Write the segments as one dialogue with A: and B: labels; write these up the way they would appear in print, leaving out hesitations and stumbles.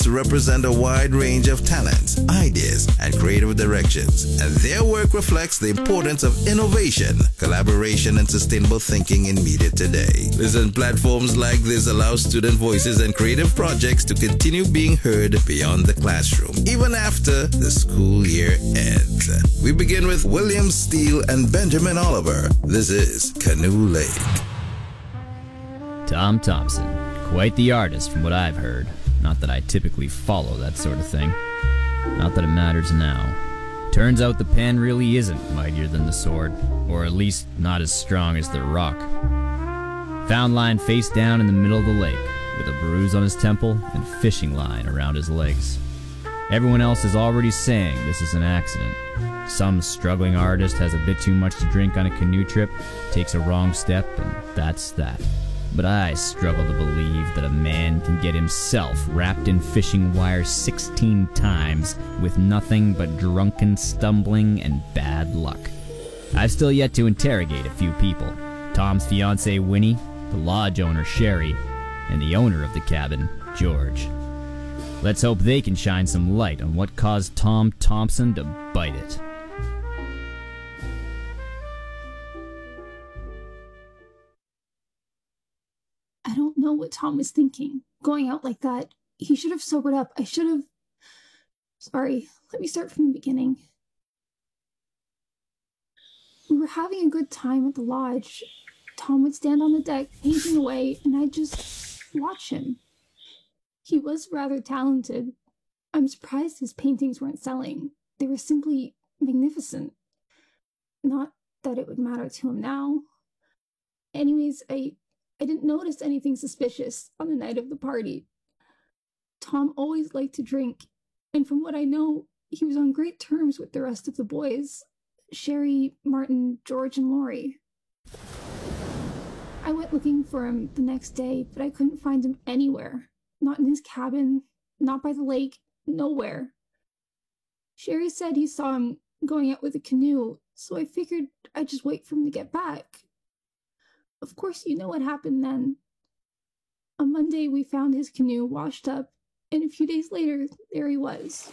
A: represent a wide range of talents, ideas, and creative directions, and their work reflects the importance of innovation, collaboration, and sustainable thinking in media today. Listen, platforms like this allow student voices and creative projects to continue being heard beyond the classroom, even after the school year ends. We begin with William Steele and Benjamin Oliver. This is Canoe Lake.
B: Tom Thompson, quite the artist from what I've heard. Not that I typically follow that sort of thing. Not that it matters now. Turns out the pen really isn't mightier than the sword, or at least not as strong as the rock. Found lying face down in the middle of the lake, with a bruise on his temple and fishing line around his legs. Everyone else is already saying this is an accident. Some struggling artist has a bit too much to drink on a canoe trip, takes a wrong step, and that's that. But I struggle to believe that a man can get himself wrapped in fishing wire 16 times with nothing but drunken stumbling and bad luck. I've still yet to interrogate a few people. Tom's fiancée Winnie, the lodge owner Sherry, and the owner of the cabin, George. Let's hope they can shine some light on what caused Tom Thompson to bite it.
C: I don't know what Tom was thinking. Going out like that, he should have sobered up. Sorry, let me start from the beginning. We were having a good time at the lodge. Tom would stand on the deck, painting away, and I'd just watch him. He was rather talented. I'm surprised his paintings weren't selling. They were simply magnificent. Not that it would matter to him now. Anyways, I didn't notice anything suspicious on the night of the party. Tom always liked to drink, and from what I know, he was on great terms with the rest of the boys. Sherry, Martin, George, and Lori. I went looking for him the next day, but I couldn't find him anywhere. Not in his cabin, not by the lake, nowhere. Sherry said he saw him going out with a canoe, so I figured I'd just wait for him to get back. Of course, you know what happened then. On Monday, we found his canoe washed up, and a few days later, there he was.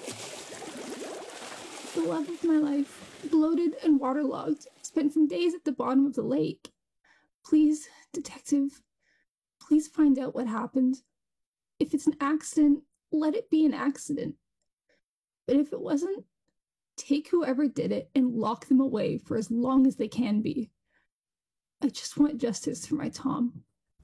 C: The love of my life, bloated and waterlogged, spent from days at the bottom of the lake. Please, detective, please find out what happened. If it's an accident, let it be an accident. But if it wasn't, take whoever did it and lock them away for as long as they can be. I just want justice for my Tom.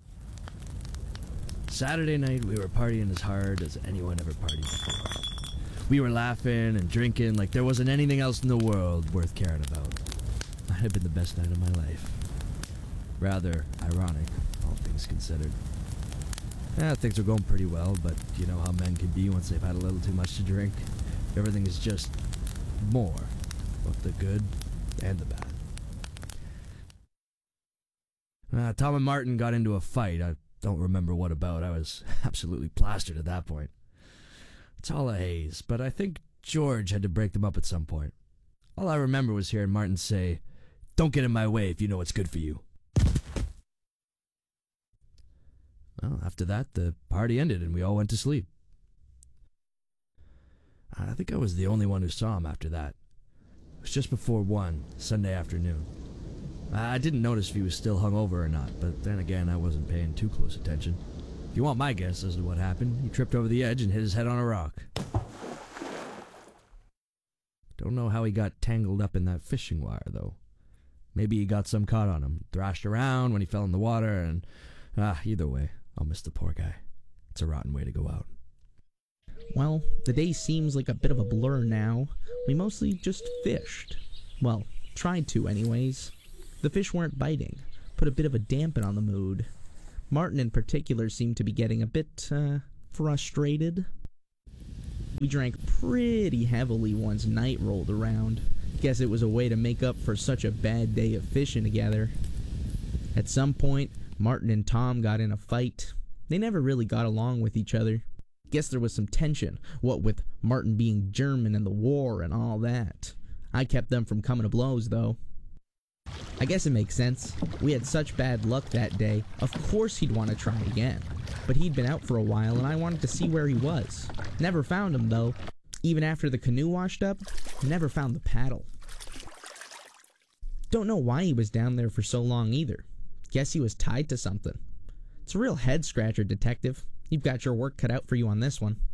D: Saturday night, we were partying as hard as anyone ever partied before. We were laughing and drinking like there wasn't anything else in the world worth caring about. Might have been the best night of my life. Rather ironic, all things considered. Things were going pretty well, but you know how men can be once they've had a little too much to drink. Everything is just more, both the good and the bad. Tom and Martin got into a fight. I don't remember what about. I was absolutely plastered at that point. It's all a haze, but I think George had to break them up at some point. All I remember was hearing Martin say, "Don't get in my way if you know what's good for you." Well, after that, the party ended and we all went to sleep. I think I was the only one who saw him after that. It was just before 1, Sunday afternoon. I didn't notice if he was still hungover or not, but then again, I wasn't paying too close attention. If you want my guess as to what happened, he tripped over the edge and hit his head on a rock. Don't know how he got tangled up in that fishing wire, though. Maybe he got some caught on him, thrashed around when he fell in the water, and... either way, I'll miss the poor guy. It's a rotten way to go out.
E: Well, the day seems like a bit of a blur now. We mostly just fished. Well, tried to anyways. The fish weren't biting. Put a bit of a dampen on the mood. Martin in particular seemed to be getting a bit, frustrated. We drank pretty heavily once night rolled around. Guess it was a way to make up for such a bad day of fishing together. At some point, Martin and Tom got in a fight. They never really got along with each other. Guess there was some tension, what with Martin being German and the war and all that. I kept them from coming to blows, though. I guess it makes sense. We had such bad luck that day. Of course he'd want to try again. But he'd been out for a while and I wanted to see where he was. Never found him though. Even after the canoe washed up, never found the paddle. Don't know why he was down there for so long either. Guess he was tied to something. It's a real head scratcher, detective. You've got your work cut out for you on this one.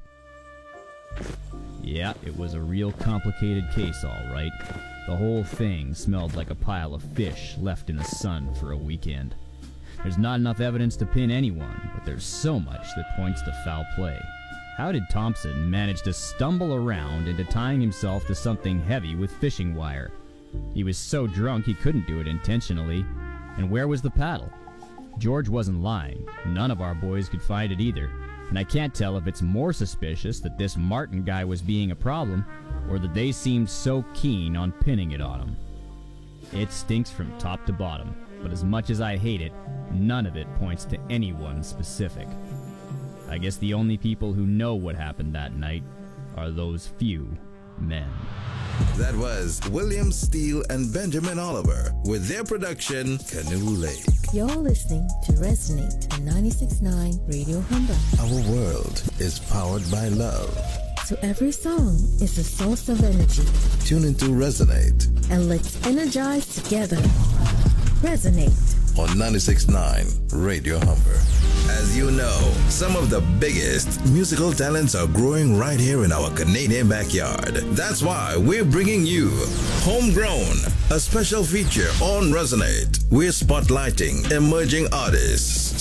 B: Yeah, it was a real complicated case, all right. The whole thing smelled like a pile of fish left in the sun for a weekend. There's not enough evidence to pin anyone, but there's so much that points to foul play. How did Thompson manage to stumble around into tying himself to something heavy with fishing wire? He was so drunk he couldn't do it intentionally. And where was the paddle? George wasn't lying. None of our boys could find it either. And I can't tell if it's more suspicious that this Martin guy was being a problem, or that they seemed so keen on pinning it on him. It stinks from top to bottom, but as much as I hate it, none of it points to anyone specific. I guess the only people who know what happened that night are those few men.
A: That was William Steele and Benjamin Oliver with their production, Canoe Lake.
F: You're listening to Resonate on 96.9 Radio Humber.
A: Our world is powered by love.
F: So every song is a source of energy.
A: Tune into Resonate
F: And let's energize together. Resonate
A: on 96.9 Radio Humber. As you know, some of the biggest musical talents are growing right here in our Canadian backyard. That's why we're bringing you Homegrown, a special feature on Resonate. We're spotlighting emerging artists,